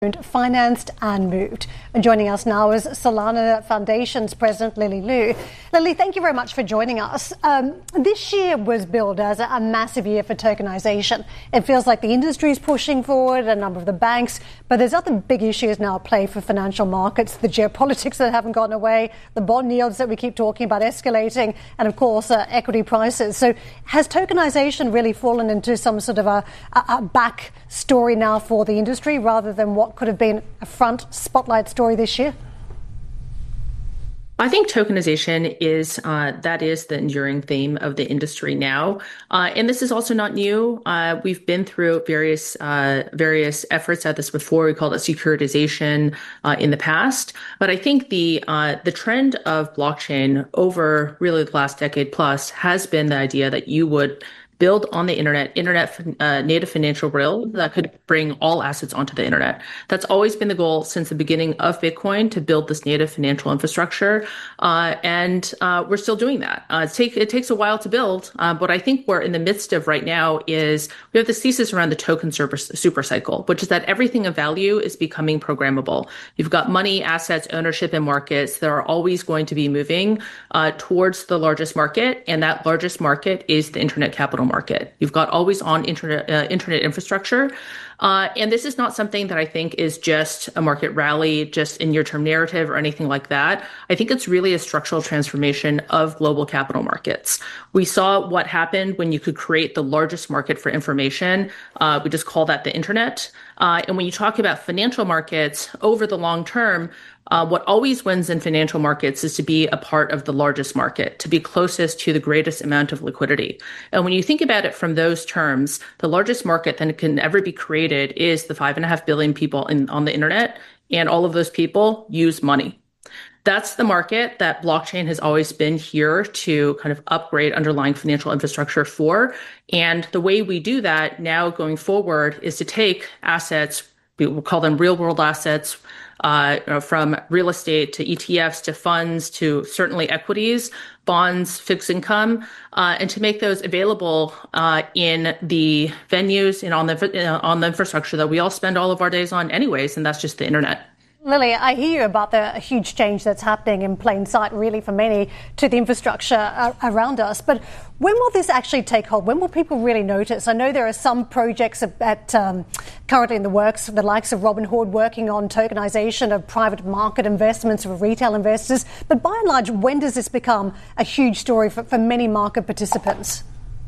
financed and moved. And joining us now is Solana Foundation's President Lily Liu. Lily, thank you very much for joining us. This year was billed as a massive year for tokenization. It feels like the industry is pushing forward, a number of the banks, but there's other big issues now at play for financial markets, the geopolitics that haven't gone away, the bond yields that we keep talking about escalating, and of course equity prices. So has tokenization really fallen into some sort of a back story now for the industry rather than what could have been a front spotlight story this year? I think tokenization is the enduring theme of the industry now, and this is also not new. We've been through various efforts at this before. We called it securitization in the past, but I think the trend of blockchain over really the last decade plus has been the idea that you would build on the internet native financial rail that could bring all assets onto the internet. That's always been the goal since the beginning of Bitcoin, to build this native financial infrastructure. And we're still doing that. It takes a while to build. What I think we're in the midst of right now is we have this thesis around the token super cycle, which is that everything of value is becoming programmable. You've got money, assets, ownership, and markets that are always going to be moving towards the largest market. And that largest market is the internet capital market. You've got always on internet infrastructure. And this is not something that I think is just a market rally, just in near-term narrative or anything like that. I think it's really a structural transformation of global capital markets. We saw what happened when you could create the largest market for information. We just call that the internet. And when you talk about financial markets over the long term, what always wins in financial markets is to be a part of the largest market, to be closest to the greatest amount of liquidity. And when you think about it from those terms, the largest market that can ever be created is the 5.5 billion people on the internet, and all of those people use money. That's the market that blockchain has always been here to kind of upgrade underlying financial infrastructure for. And the way we do that now going forward is to take assets, we will call them real world assets, from real estate to ETFs to funds to certainly equities, bonds, fixed income, and to make those available in the venues and on the infrastructure that we all spend all of our days on anyways, and that's just the internet. Lily, I hear you about the huge change that's happening in plain sight, really, for many, to the infrastructure around us. But when will this actually take hold? When will people really notice? I know there are some projects currently in the works, the likes of Robinhood, working on tokenization of private market investments for retail investors. But by and large, when does this become a huge story for many market participants?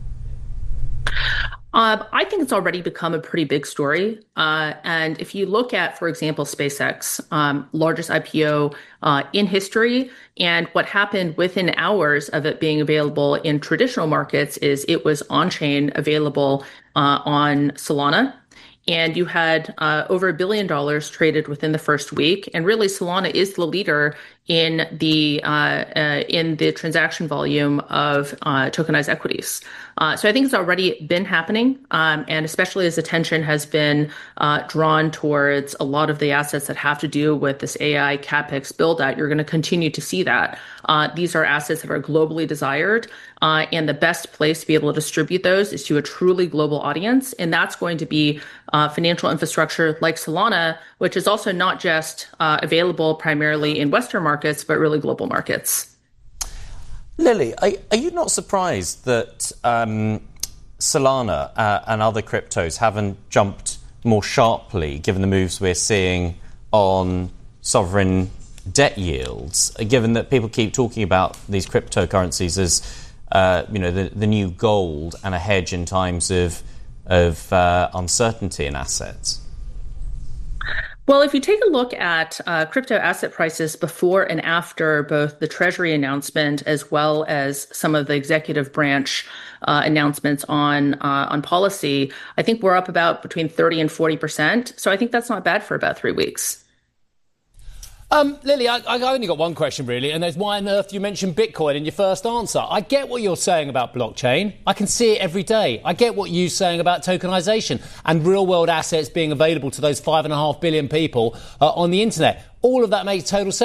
I think it's already become a pretty big story. And if you look at, for example, SpaceX, largest IPO in history, and what happened within hours of it being available in traditional markets is it was on-chain available on Solana. And you had over $1 billion traded within the first week. And really, Solana is the leader in the transaction volume of tokenized equities. So I think it's already been happening, and especially as attention has been drawn towards a lot of the assets that have to do with this AI CapEx build out, you're going to continue to see that. These are assets that are globally desired, and the best place to be able to distribute those is to a truly global audience, and that's going to be financial infrastructure like Solana, which is also not just available primarily in Western markets, but really global markets. Lily, are you not surprised that Solana and other cryptos haven't jumped more sharply, given the moves we're seeing on sovereign debt yields, given that people keep talking about these cryptocurrencies as the new gold and a hedge in times of uncertainty in assets? Well, if you take a look at crypto asset prices before and after both the Treasury announcement as well as some of the executive branch announcements on policy, I think we're up about between 30 and 40%. So I think that's not bad for about 3 weeks. Lily, I only got one question, really, and that's why on earth you mentioned Bitcoin in your first answer. I get what you're saying about blockchain. I can see it every day. I get what you're saying about tokenization and real-world assets being available to those 5.5 billion people on the internet. All of that makes total sense.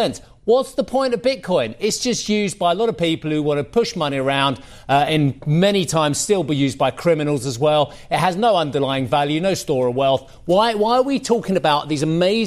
What's the point of Bitcoin? It's just used by a lot of people who want to push money around and many times still be used by criminals as well. It has no underlying value, no store of wealth. Why are we talking about these amazing